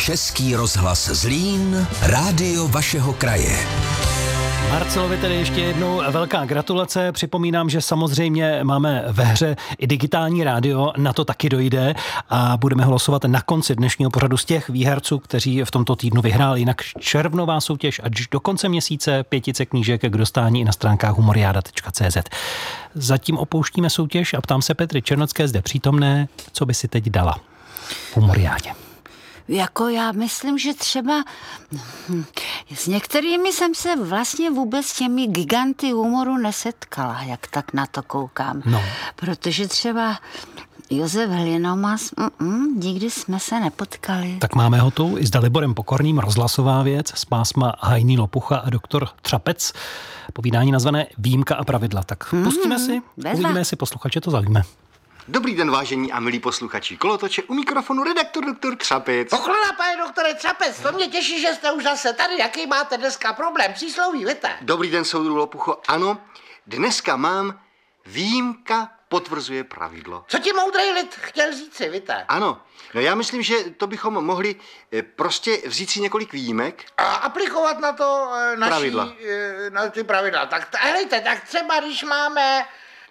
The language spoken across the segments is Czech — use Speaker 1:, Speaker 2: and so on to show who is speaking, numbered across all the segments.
Speaker 1: Český rozhlas Zlín, rádio vašeho kraje.
Speaker 2: Marcelovi tedy ještě jednou velká gratulace. Připomínám, že samozřejmě máme ve hře i digitální rádio, na to taky dojde a budeme hlasovat na konci dnešního pořadu z těch výherců, kteří v tomto týdnu vyhráli. Jinak červnová soutěž až do konce měsíce, 5 knížek k dostání i na stránkách humoriada.cz. Zatím opouštíme soutěž a ptám se Petry Černocké zde přítomné, co by si teď dala humoriádě.
Speaker 3: Jako já myslím, že třeba s některými jsem se vlastně vůbec těmi giganty humoru nesetkala, jak tak na to koukám.
Speaker 2: No.
Speaker 3: Protože třeba Josef Hlinomas, nikdy jsme se nepotkali.
Speaker 2: Tak máme ho tu i s Daliborem Pokorným, rozhlasová věc z pásma Hajný Lopucha a doktor Třapec. Povídání nazvané Výjimka a pravidla. Tak pustíme si, uvidíme, jestli posluchače to zaujme.
Speaker 4: Dobrý den, vážení a milí posluchači Kolotoče, u mikrofonu redaktor doktor Třapec.
Speaker 5: Poklona, pane doktore Třapec, to mě těší, že jste už zase tady. Jaký máte dneska problém? Přísloví, víte?
Speaker 4: Dobrý den, soudru Lopucho. Ano, dneska mám výjimka potvrzuje pravidlo.
Speaker 5: Co ti moudrý lid chtěl říci, víte?
Speaker 4: Ano, no já myslím, že to bychom mohli prostě vzít si několik výjimek.
Speaker 5: A aplikovat na to
Speaker 4: Pravidla.
Speaker 5: Na ty pravidla. Tak helejte, tak třeba když máme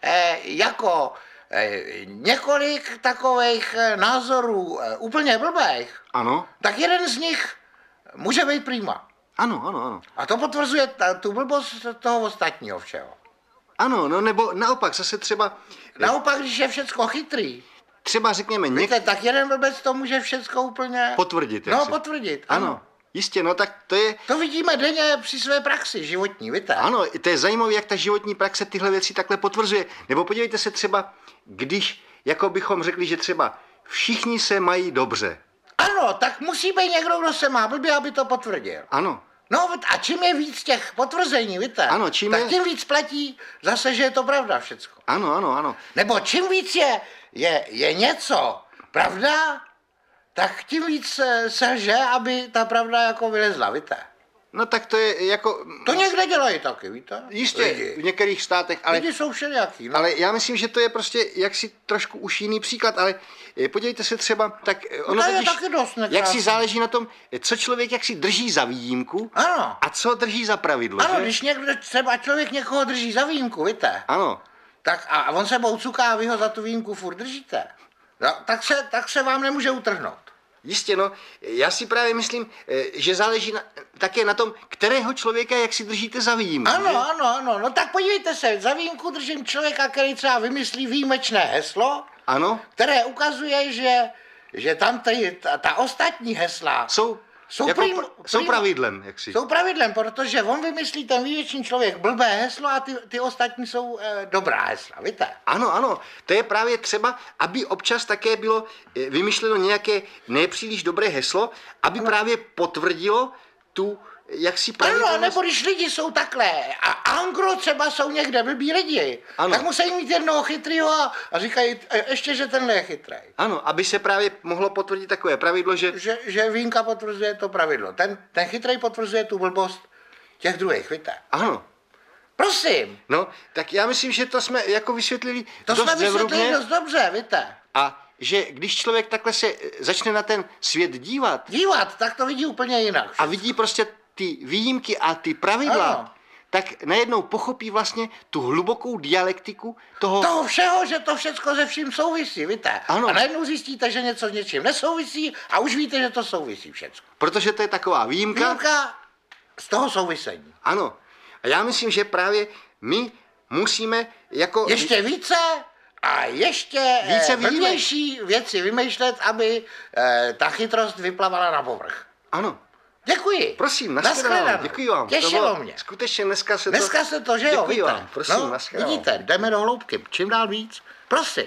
Speaker 5: několik takových názorů úplně blbých,
Speaker 4: Ano.
Speaker 5: tak jeden z nich může být prima.
Speaker 4: Ano.
Speaker 5: A to potvrzuje tu blbost toho ostatního všeho.
Speaker 4: Ano, no nebo naopak, zase třeba...
Speaker 5: Naopak, když je všecko chytrý,
Speaker 4: Třeba řekněme
Speaker 5: víte, tak jeden blbec to může všecko úplně...
Speaker 4: Potvrdit.
Speaker 5: No, potvrdit.
Speaker 4: Ano, jistě, no tak to je...
Speaker 5: To vidíme denně při své praxi životní, víte?
Speaker 4: Ano, to je zajímavé, jak ta životní praxe tyhle věci takhle potvrzuje. Nebo podívejte se třeba, když, jako bychom řekli, že třeba všichni se mají dobře.
Speaker 5: Ano, tak musí být někdo, kdo se má blbě, aby to potvrdil.
Speaker 4: Ano.
Speaker 5: No a čím je víc těch potvrzení, víte?
Speaker 4: Ano,
Speaker 5: tak tím víc platí zase, že je to pravda všecko.
Speaker 4: Ano.
Speaker 5: Nebo čím víc je něco pravda, tak tím víc se lže, aby ta pravda jako vylezla, víte?
Speaker 4: No tak to je jako...
Speaker 5: To někde dělají taky, víte?
Speaker 4: Jistě,
Speaker 5: Lidi.
Speaker 4: v některých státech, ale...
Speaker 5: Lidi jsou všelijaký, no.
Speaker 4: Ale já myslím, že to je prostě jaksi trošku už jiný příklad, ale podívejte se třeba, tak ono
Speaker 5: to je
Speaker 4: totiž,
Speaker 5: taky dost nekrásný.
Speaker 4: jak si záleží na tom, co člověk jak si drží za výjimku
Speaker 5: Ano.
Speaker 4: a co drží za pravidlo,
Speaker 5: Ano,
Speaker 4: že?
Speaker 5: když někdo, třeba člověk někoho drží za výjimku, víte?
Speaker 4: Ano.
Speaker 5: Tak a on se boucuká a vy ho za tu výjimku furt držíte. No, tak se vám nemůže utrhnout.
Speaker 4: Jistě, no, já si právě myslím, že záleží také na tom, kterého člověka jak si držíte za výjimku. že?
Speaker 5: Ano, no tak podívejte se, za výjimku držím člověka, který třeba vymyslí výjimečné heslo,
Speaker 4: Ano,
Speaker 5: které ukazuje, že tam ta ostatní hesla
Speaker 4: jsou pravidlem, jak si.
Speaker 5: Jsou pravidlem, protože on vymyslí ten výjimečný člověk blbé heslo a ty ostatní jsou dobrá hesla, víte?
Speaker 4: Ano, to je právě třeba, aby občas také bylo vymyšleno nějaké nepříliš dobré heslo, aby právě potvrdilo tu, jak si pravidlo...
Speaker 5: Ano, nebo když lidi jsou takhle a angro třeba jsou někde blbí lidi,
Speaker 4: Ano.
Speaker 5: tak musí mít jednoho chytrýho a říkají ještě, že tenhle je chytrý.
Speaker 4: Ano, aby se právě mohlo potvrdit takové pravidlo,
Speaker 5: Že výjimka potvrzuje to pravidlo. Ten chytrý potvrzuje tu blbost těch druhých, víte?
Speaker 4: Ano.
Speaker 5: Prosím,
Speaker 4: No, tak já myslím, že to jsme jako vysvětlili
Speaker 5: to
Speaker 4: dost
Speaker 5: jsme vysvětlili
Speaker 4: zevrubně.
Speaker 5: dost dobře, víte?
Speaker 4: A že když člověk takhle se začne na ten svět dívat
Speaker 5: Tak to vidí úplně jinak.
Speaker 4: a vidí prostě ty výjimky a ty pravidla,
Speaker 5: Ano.
Speaker 4: tak najednou pochopí vlastně tu hlubokou dialektiku
Speaker 5: Toho všeho, že to všecko se vším souvisí, víte?
Speaker 4: Ano.
Speaker 5: A najednou zjistíte, že něco s něčím nesouvisí a už víte, že to souvisí všecko.
Speaker 4: protože to je taková výjimka.
Speaker 5: Výjimka z toho souvisení.
Speaker 4: Ano. A já myslím, že právě my musíme jako...
Speaker 5: Ještě více a ještě
Speaker 4: Více výjimek.
Speaker 5: blbější věci vymýšlet, aby ta chytrost vyplavala na povrch.
Speaker 4: Ano.
Speaker 5: Děkuji.
Speaker 4: Prosím,
Speaker 5: Nashledanou.
Speaker 4: nashledanou. Děkuji vám.
Speaker 5: Těšilo mě.
Speaker 4: Skutečně dneska se
Speaker 5: to, že jo,
Speaker 4: Děkuji
Speaker 5: víte?
Speaker 4: vám, prosím,
Speaker 5: no,
Speaker 4: nashledanou.
Speaker 5: vidíte, jdeme do hloubky, čím dál víc. Prosím.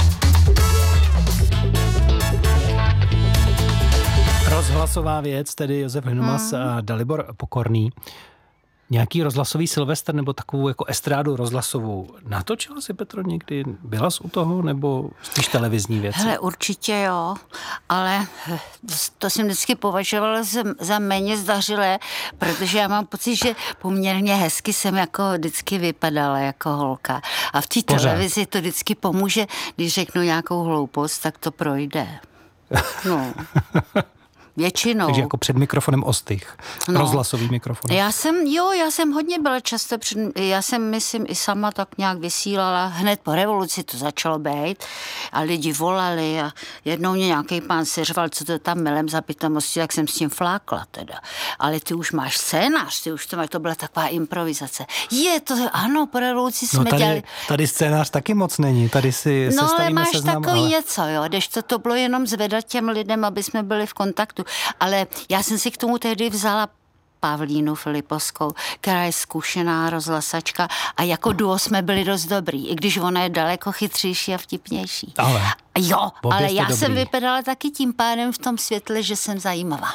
Speaker 2: Rozhlasová věc, tedy Josef Hnumas a Dalibor Pokorný. Nějaký rozhlasový Silvestr nebo takovou jako estrádu rozhlasovou. Natočila si, Petro, někdy? Byla jsi u toho nebo spíš televizní věci?
Speaker 3: Hele, určitě jo, ale to jsem vždycky považovala za méně zdařilé, protože já mám pocit, že poměrně hezky jsem jako vždycky vypadala jako holka. A v té televizi to vždycky pomůže, když řeknu nějakou hloupost, tak to projde. No. Většinou.
Speaker 2: Takže jako před mikrofonem ostych. Rozhlasový mikrofon.
Speaker 3: Já jsem hodně byla často, já jsem, myslím, i sama tak nějak vysílala, hned po revoluci to začalo být a lidi volali a jednou mě nějaký pán seřval, co to tam melem za pitomostí, tak jsem s tím flákla teda. Ale ty už máš scénář, ty už to máš, to byla taková improvizace. Ano, po revoluci jsme dělali.
Speaker 2: Tady scénář taky moc není, tady si sestavíme seznam.
Speaker 3: No ale máš takový něco, jo, když to bylo jenom zvedat těm lidem, aby jsme byli v kontaktu. Ale já jsem si k tomu tehdy vzala Pavlínu Filipovskou, která je zkušená rozhlasačka a jako duo jsme byli dost dobrý, i když ona je daleko chytřejší a vtipnější. Ale já jsem vypadala taky tím pádem v tom světle, že jsem zajímavá.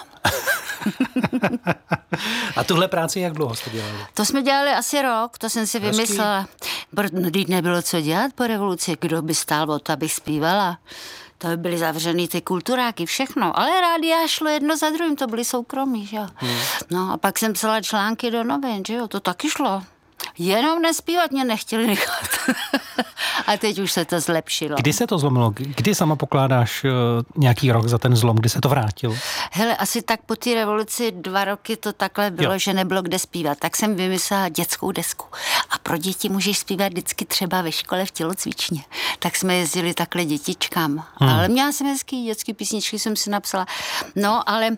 Speaker 2: A tuhle práci jak dlouho jste dělali?
Speaker 3: To jsme dělali asi rok, to jsem si vymyslela. Když nebylo co dělat po revoluci, kdo by stál o to, abych zpívala. To by byly zavřený ty kulturáky, všechno. Ale rádia šlo jedno za druhým, to byly soukromí, že jo. No a pak jsem psala články do novin, že jo, to taky šlo. Jenom nespívat mě nechtěli nechat. A teď už se to zlepšilo.
Speaker 2: Kdy se to zlomilo? Kdy sama pokládáš nějaký rok za ten zlom? Kdy se to vrátilo?
Speaker 3: Hele, asi tak po té revoluci 2 roky to takhle bylo, že nebylo kde zpívat. Tak jsem vymyslela dětskou desku. A pro děti můžeš zpívat vždycky třeba ve škole v tělocvičně. Tak jsme jezdili takhle dětičkám. Ale měla jsem hezký dětský písničky, jsem si napsala. No, ale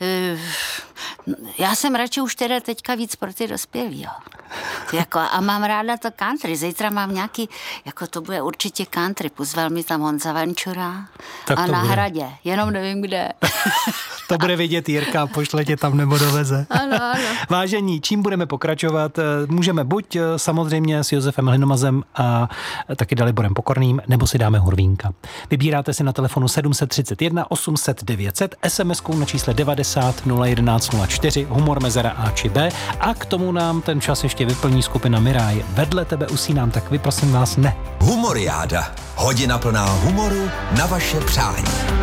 Speaker 3: já jsem radši už teda teďka víc pro ty dospělí, jo. A mám ráda to country. Zítra mám nějaký, to bude určitě country. Pozval mi tam Honza Vančura a na Hradě. Jenom nevím kde.
Speaker 2: To bude vidět Jirka, pošle tě tam nebo doveze.
Speaker 3: Ano.
Speaker 2: Vážení, čím budeme pokračovat? Můžeme buď samozřejmě s Josefem Hlinomazem a taky Daliborem Pokorným, nebo si dáme Hurvínka. Vybíráte si na telefonu 731 800 900, SMS-kou na čísle 90 011 04, humor mezera A či B a k tomu nám ten čas ještě vyplní skupina Miráj. Vedle tebe usínám, tak vy prosím vás ne.
Speaker 1: Humoriáda. Hodina plná humoru na vaše přání.